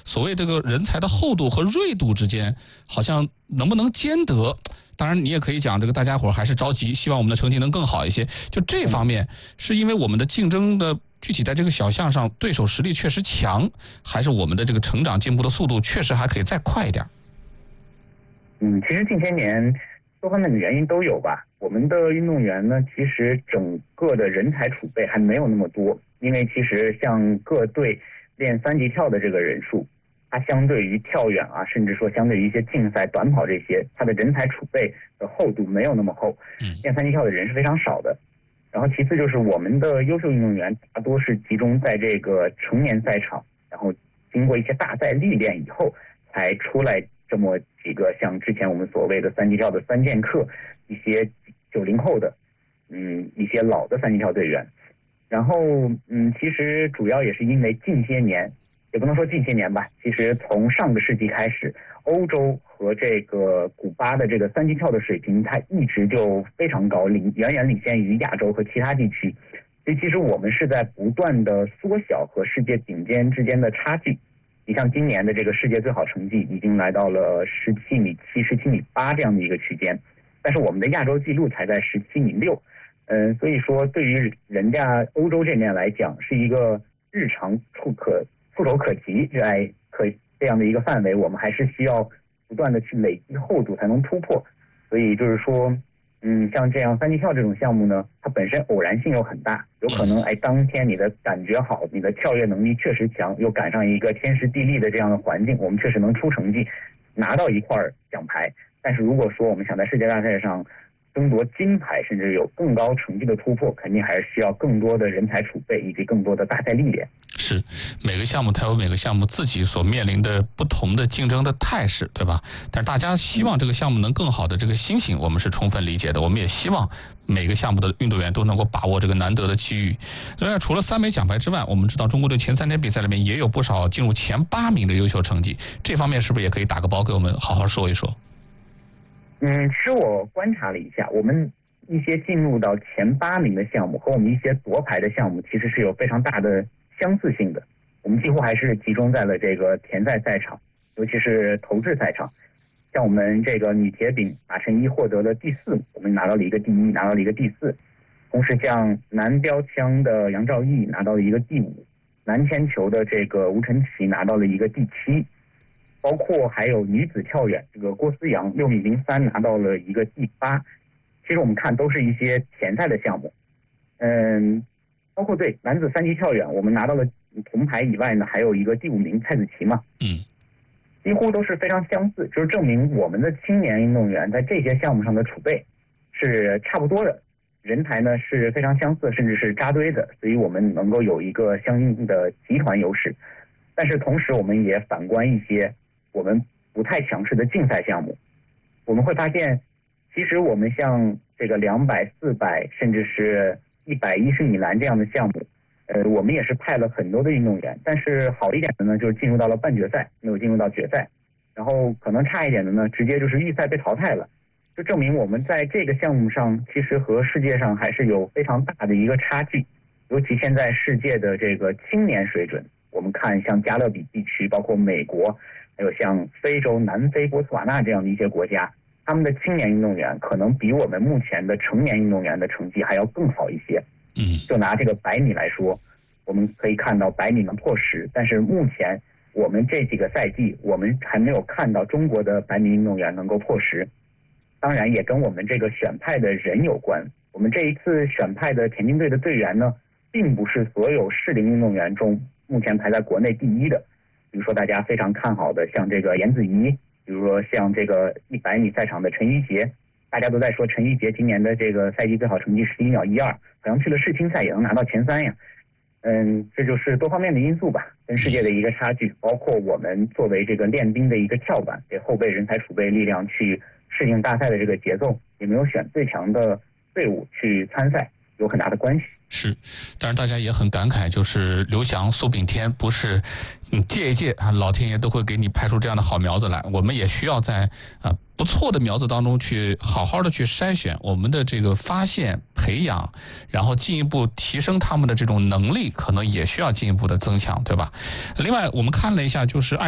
所谓这个人才的厚度和锐度之间，好像能不能兼得？当然，你也可以讲这个大家伙还是着急，希望我们的成绩能更好一些。就这方面，是因为我们的竞争的具体在这个小项上对手实力确实强，还是我们的这个成长进步的速度确实还可以再快一点？ 其实近些年多方面的原因都有吧。我们的运动员呢，其实整个的人才储备还没有那么多，因为其实像各队练3级跳的这个人数，它相对于跳远啊，甚至说相对于一些竞赛短跑这些，它的人才储备的厚度没有那么厚，练3级跳的人是非常少的。然后其次就是我们的优秀运动员大多是集中在这个成年赛场，然后经过一些大赛历练以后才出来这么几个像之前我们所谓的3级跳的3剑客，一些90后的一些老的3级跳队员。然后其实主要也是因为近些年，也不能说近些年吧，其实从上个世纪开始，欧洲和这个古巴的这个3级跳的水平，它一直就非常高，远远领先于亚洲和其他地区。所以其实我们是在不断的缩小和世界顶尖之间的差距。你像今年的这个世界最好成绩已经来到了17.7米、17.8米这样的一个区间，但是我们的亚洲纪录才在17.6米。所以说对于人家欧洲这边来讲，是一个日常触手可及这样的一个范围，我们还是需要不断的去累积厚度才能突破。所以就是说，像这样3级跳这种项目呢，它本身偶然性又很大，有可能当天你的感觉好，你的跳跃能力确实强，又赶上一个天时地利的这样的环境，我们确实能出成绩，拿到一块奖牌。但是如果说我们想在世界大赛上争夺金牌，甚至有更高成绩的突破，肯定还是需要更多的人才储备以及更多的大赛历练。 是，每个项目它有每个项目自己所面临的不同的竞争的态势，对吧？但是大家希望这个项目能更好的这个心情，我们是充分理解的。我们也希望每个项目的运动员都能够把握这个难得的机遇。另外，除了3枚奖牌之外，我们知道中国队前3天比赛里面也有不少进入前8名的优秀成绩，这方面是不是也可以打个包给我们好好说一说？ 其实我观察了一下，我们一些进入到前8名的项目和我们一些夺牌的项目其实是有非常大的相似性的。我们几乎还是集中在了这个田赛赛场，尤其是投掷赛场。像我们这个女铁饼马晨一获得了第4，我们拿到了一个第1，拿到了一个第4。同时像男标枪的杨兆毅拿到了一个第5，男铅球的这个吴晨琪拿到了一个第7。包括还有女子跳远，这个郭思阳6.03米拿到了一个第8。其实我们看都是一些前赛的项目。包括对男子3级跳远，我们拿到了铜牌以外呢，还有一个第5名蔡子琪嘛。几乎都是非常相似，就是证明我们的青年运动员在这些项目上的储备是差不多的，人才呢是非常相似，甚至是扎堆的，所以我们能够有一个相应的集团优势。但是同时我们也反观一些我们不太强势的竞赛项目，我们会发现，其实我们像这个200、400，甚至是110米栏这样的项目，我们也是派了很多的运动员。但是好一点的呢，就是进入到了半决赛，没有进入到决赛；然后可能差一点的呢，直接就是预赛被淘汰了。就证明我们在这个项目上，其实和世界上还是有非常大的一个差距。尤其现在世界的这个青年水准，我们看像加勒比地区，包括美国，还有像非洲、南非、波斯瓦纳这样的一些国家，他们的青年运动员可能比我们目前的成年运动员的成绩还要更好一些。就拿这个100米来说，我们可以看到100米能破10，但是目前我们这几个赛季，我们还没有看到中国的100米运动员能够破10。当然也跟我们这个选派的人有关。我们这一次选派的田径队的队员呢，并不是所有适龄运动员中目前排在国内第1的。比如说大家非常看好的像这个严子怡，比如说像这个100米赛场的陈玉洁，大家都在说陈玉洁今年的这个赛季最好成绩11秒12，好像去了世青赛也能拿到前3呀。这就是多方面的因素吧，跟世界的一个差距，包括我们作为这个练兵的一个跳板，给后备人才储备力量去适应大赛的这个节奏，也没有选最强的队伍去参赛，有很大的关系。 是，当然大家也很感慨，就是刘翔、苏炳添不是借一借啊，老天爷都会给你派出这样的好苗子来。我们也需要在不错的苗子当中去好好的去筛选我们的这个发现、培养，然后进一步提升他们的这种能力，可能也需要进一步的增强，对吧？另外，我们看了一下，就是按